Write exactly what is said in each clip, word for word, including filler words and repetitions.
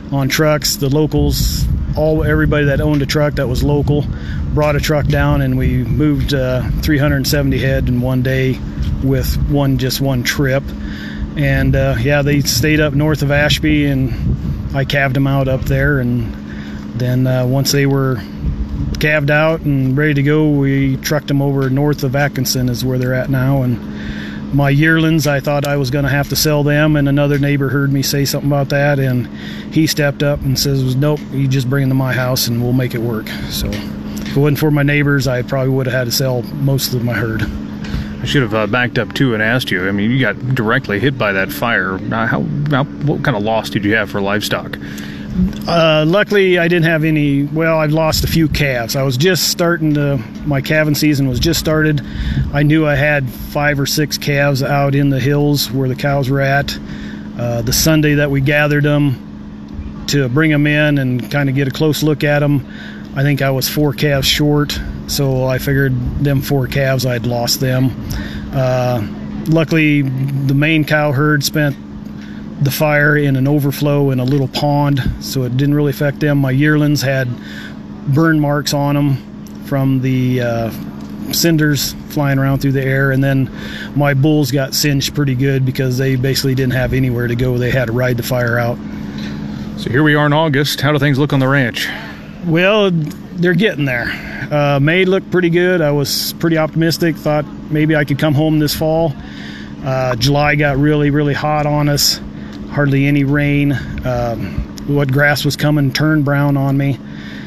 on trucks. The locals, all everybody that owned a truck that was local, brought a truck down, and we moved uh, three hundred seventy head in one day with one just one trip. And uh, yeah, they stayed up north of Ashby, and I calved them out up there. And then uh, once they were calved out and ready to go, we trucked them over north of Atkinson is where they're at now. And my yearlings, I thought I was going to have to sell them, and another neighbor heard me say something about that, and he stepped up and says, nope, you just bring them to my house and we'll make it work. So if it wasn't for my neighbors, I probably would have had to sell most of my herd. I should have uh, backed up too and asked you. I mean, you got directly hit by that fire. Uh, how, how what kind of loss did you have for livestock? Uh, luckily, I didn't have any. Well, I've lost a few calves. I was just starting to. My calving season was just started. I knew I had five or six calves out in the hills where the cows were at. Uh, the Sunday that we gathered them to bring them in and kind of get a close look at them, I think I was four calves short. So I figured them four calves, I'd lost them. Uh, luckily, the main cow herd spent the fire in an overflow in a little pond, so it didn't really affect them. My yearlings had burn marks on them from the uh, cinders flying around through the air, and then my bulls got singed pretty good because they basically didn't have anywhere to go. They had to ride the fire out. So here we are in August. How do things look on the ranch? Well, they're getting there. Uh, May looked pretty good. I was pretty optimistic, thought maybe I could come home this fall. Uh, July got really, really hot on us. Hardly any rain. Um, what grass was coming turned brown on me,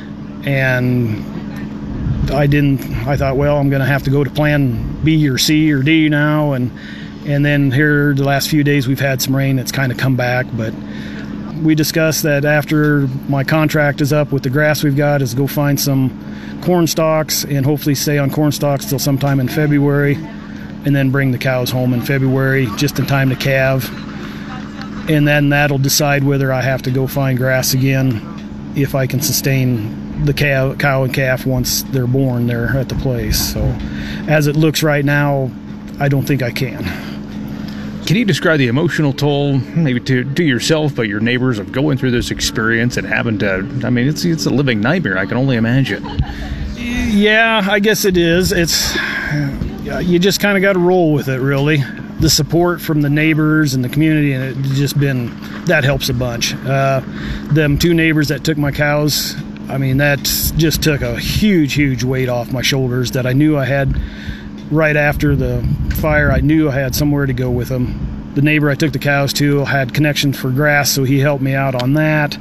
and I didn't. I thought, well, I'm going to have to go to plan B or C or D now, and and then here the last few days we've had some rain. It's kind of come back, but we discussed that after my contract is up with the grass we've got, is go find some corn stalks and hopefully stay on corn stalks till sometime in February, and then bring the cows home in February just in time to calve. And then that'll decide whether I have to go find grass again if I can sustain the cow, cow and calf once they're born there at the place. So as it looks right now, I don't think I can. Can you describe the emotional toll, maybe to, to yourself, but your neighbors, of going through this experience and having to, I mean, it's it's a living nightmare, I can only imagine. Yeah, I guess it is. It's, you just kind of got to roll with it, really. The support from the neighbors and the community, and it's just been, that helps a bunch. Uh, them two neighbors that took my cows, I mean, that just took a huge, huge weight off my shoulders that I knew I had right after the fire. I knew I had somewhere to go with them. The neighbor I took the cows to had connections for grass, so he helped me out on that.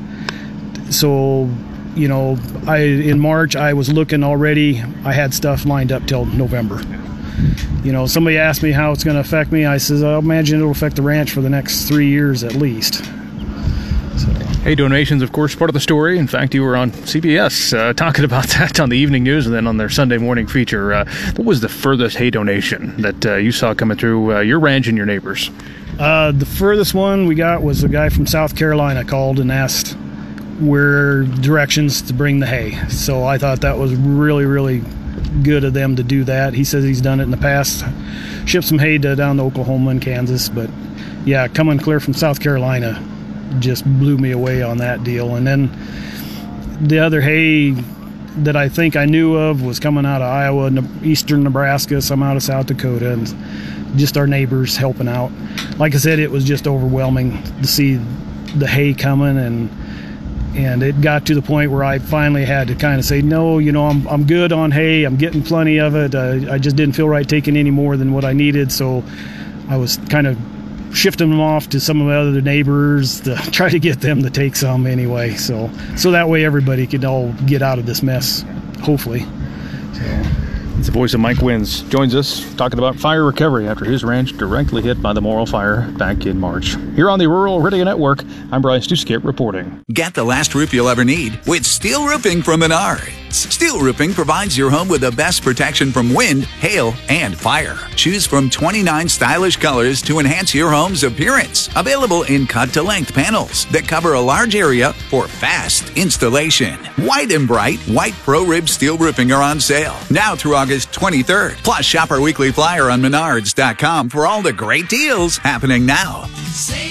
So, you know, I in March, I was looking already. I had stuff lined up till November. You know, somebody asked me how it's going to affect me. I says, I imagine it'll affect the ranch for the next three years at least. So. Hay donations, of course, part of the story. In fact, you were on C B S uh, talking about that on the evening news and then on their Sunday morning feature. Uh, what was the furthest hay donation that uh, you saw coming through uh, your ranch and your neighbors? Uh, the furthest one we got was a guy from South Carolina called and asked where directions to bring the hay. So I thought that was really, really good of them to do that. He says he's done it in the past, shipped some hay to down to Oklahoma and Kansas, but yeah, coming clear from South Carolina just blew me away on that deal. And then the other hay that I think I knew of was coming out of Iowa, eastern Nebraska, some out of South Dakota, and just our neighbors helping out. Like I said, it was just overwhelming to see the hay coming, and And it got to the point where I finally had to kind of say, no, you know, I'm I'm good on hay. I'm getting plenty of it. Uh, I just didn't feel right taking any more than what I needed. So I was kind of shifting them off to some of the other neighbors to try to get them to take some anyway. So so that way everybody could all get out of this mess, hopefully. So. It's the voice of Mike Wins. Joins us talking about fire recovery after his ranch directly hit by the Morrill Fire back in March. Here on the Rural Radio Network, I'm Bryce Duskett reporting. Get the last roof you'll ever need with steel roofing from Menards. Steel roofing provides your home with the best protection from wind, hail, and fire. Choose from twenty-nine stylish colors to enhance your home's appearance. Available in cut-to-length panels that cover a large area for fast installation. White and bright, white Pro-Rib steel roofing are on sale now through August twenty-third. Plus, shop our weekly flyer on Menards dot com for all the great deals happening now.